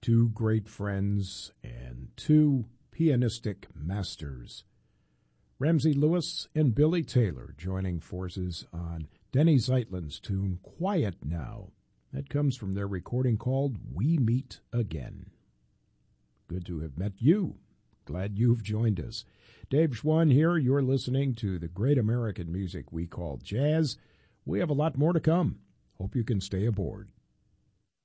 two great friends and two pianistic masters. Ramsey Lewis and Billy Taylor joining forces on Denny Zeitlin's tune Quiet Now. That comes from their recording called We Meet Again. Good to have met you. Glad you've joined us. Dave Schwann here. You're listening to the great American music we call jazz. We have a lot more to come. Hope you can stay aboard.